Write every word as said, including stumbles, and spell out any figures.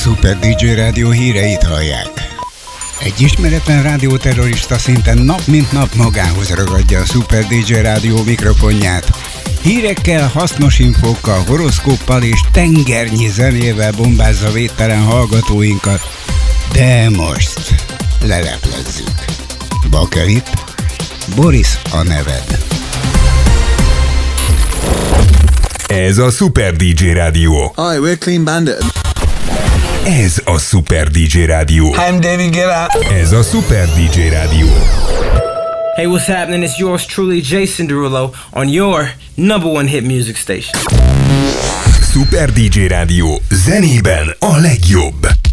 Super dé dzsé Rádió híreit hallják. Egy ismeretlen rádióterrorista szinte nap mint nap magához ragadja a Super dé dzsé Rádió mikrofonját. Hírekkel, hasznos infókkal, horoszkóppal és tengernyi zenével bombázza védtelen hallgatóinkat. De most leleplezzük. Bakelit, Boris a neved. Ez a Super dé dzsé Rádió. Hi, we're Clean Bandit. Ez a Super dé dzsé Rádió. Hi, I'm David Guetta. Ez a Super dé dzsé Rádió. Hey, what's happening? It's yours truly, Jason Derulo, on your number one hit music station. Super dé dzsé Rádió, zenében a legjobb.